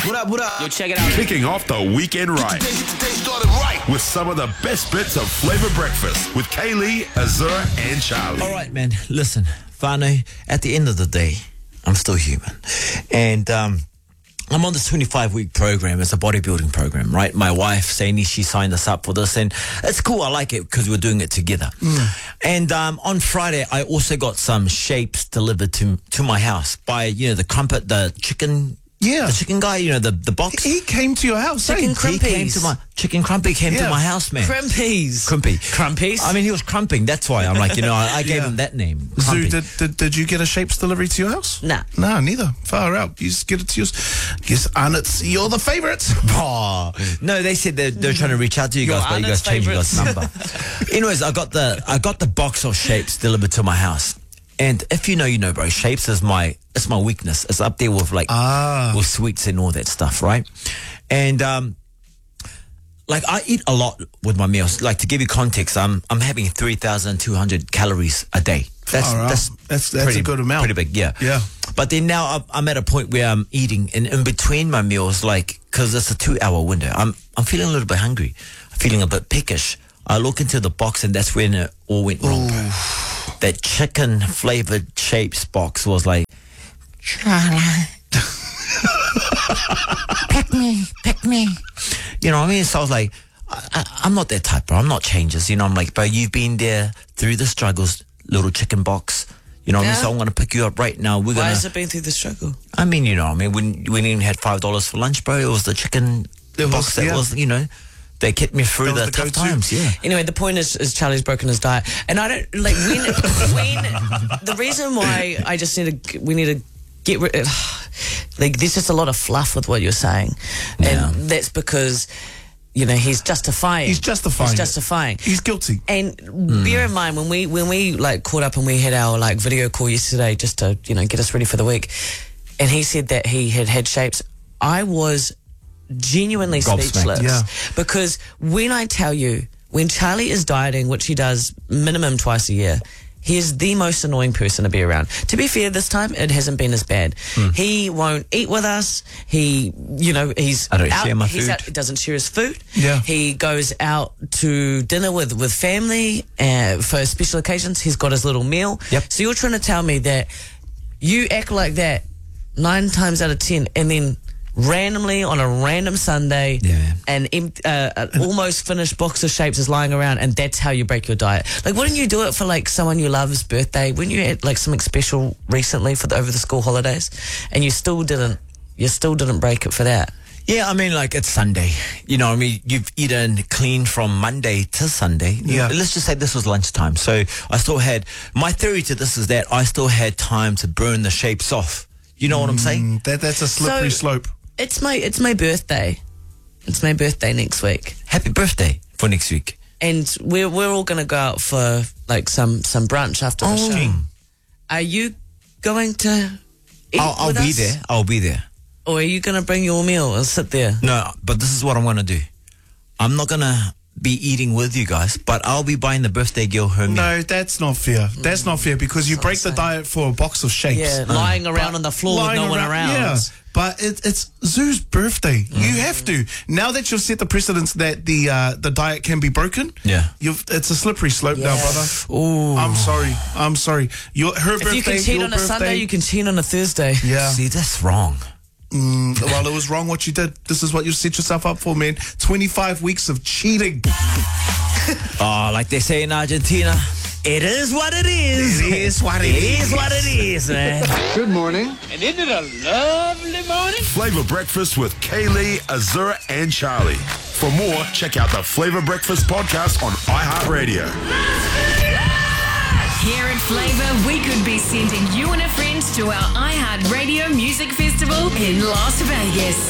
What up? Yo, check it out. Kicking off the weekend right Today started right. with some of the best bits of Flavor Breakfast with Kaylee, Azura, and Charlie. All right, man. Listen, whānau, at the end of the day, I'm still human. And I'm on this 25-week program. It's a bodybuilding program, right? My wife, Saini, she signed us up for this. And it's cool. I like it because we're doing it together. And on Friday, I also got some shapes delivered to my house by, the crumpet, the chicken... Yeah. The chicken guy, the box. He came to your house. Chicken He came crumpies. to my chicken crumpy came to my house, man. Crumpies. Crumpies. I mean, he was crumping. That's why I'm like, I gave him that name. Zoo, Crumpy. did you get a shapes delivery to your house? Nah. No, neither. Far out. You just get it to yours. Guess, Arnott's, you're the favourite. Oh, no, they said they're trying to reach out to you guys, but you guys changed your guys' number. Anyways, I got the box of shapes delivered to my house. And if you know, bro, shapes is my weakness. It's up there with with sweets and all that stuff, right? And I eat a lot with my meals. Like, to give you context, I'm having 3,200 calories a day. That's a good amount. Pretty big, yeah. Yeah. But then now I'm at a point where I'm eating, and in between my meals, because it's a 2-hour window, I'm feeling a little bit hungry, feeling a bit peckish. I look into the box, and that's when it all went wrong, bro. That chicken flavored shapes box was like, Charlie, pick me. You know what I mean? So I was like, I'm not that type, bro. I'm not changes. I'm like, bro, you've been there through the struggles, little chicken box. You know what I mean? So I'm going to pick you up right now. Why has it been through the struggle? I mean, when we even had $5 for lunch, bro, it was the chicken box that was, they kept me through the tough times, yeah. Anyway, the point is Charlie's broken his diet. And I don't, when the reason why we need to get rid of, there's just a lot of fluff with what you're saying. And that's because, he's justifying. He's justifying. He's guilty. And bear in mind, when we caught up and we had our video call yesterday just to, get us ready for the week, and he said that he had shapes, I was genuinely speechless. Yeah. Because when I tell you, when Charlie is dieting, which he does minimum twice a year, he is the most annoying person to be around. To be fair, this time it hasn't been as bad. He won't eat with us. He, I don't share my food. He doesn't share his food. Yeah. He goes out to dinner with family for special occasions. He's got his little meal. Yep. So you're trying to tell me that you act like that 9 times out of 10, and then randomly on a random Sunday, an almost finished box of shapes is lying around, and that's how you break your diet. Wouldn't you do it for someone you love's birthday? Wouldn't you had something special recently over the school holidays, and you still didn't break it for that? Yeah, I mean, it's Sunday. You've eaten clean from Monday to Sunday. Yeah. Let's just say this was lunchtime. So I still had, my theory to this is that I still had time to burn the shapes off. You know what I'm saying? That's a slippery slope. It's my birthday. It's my birthday next week. Happy birthday for next week. And we're all going to go out for some brunch after the show. Are you going to eat I'll with be us? there. I'll be there. Or are you going to bring your meal and sit there? No, but this is what I'm going to do. I'm not going to be eating with you guys, but I'll be buying the birthday girl her meal. No, that's not fair. That's not fair because you break the diet for a box of shapes. Yeah, lying around on the floor with no one around. Yeah, but it's Zoo's birthday. You have to. Now that you've set the precedence that the diet can be broken, it's a slippery slope now, brother. Ooh. I'm sorry. Her birthday, if you can cheat your on a birthday, Sunday, you can cheat on a Thursday. Yeah. See, that's wrong. Well, it was wrong what you did. This is what you set yourself up for, man. 25 weeks of cheating. Like they say in Argentina, it is what it is. It is what it is what it is, man. Good morning. And isn't it a lovely morning? Flavor Breakfast with Kaylee, Azura, and Charlie. For more, check out the Flavor Breakfast podcast on iHeartRadio. Here at Flavor, we could be sending you and a friend to our iHeartRadio Music Festival in Las Vegas.